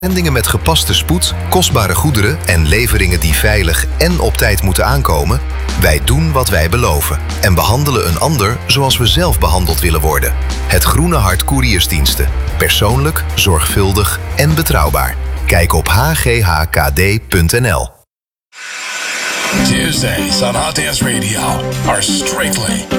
Zendingen met gepaste spoed, kostbare goederen en leveringen die veilig en op tijd moeten aankomen? Wij doen wat wij beloven en behandelen een ander zoals we zelf behandeld willen worden. Het Groene Hart Couriersdiensten. Persoonlijk, zorgvuldig en betrouwbaar. Kijk op hghkd.nl. Tuesdays on Hot Dance Radio are strictly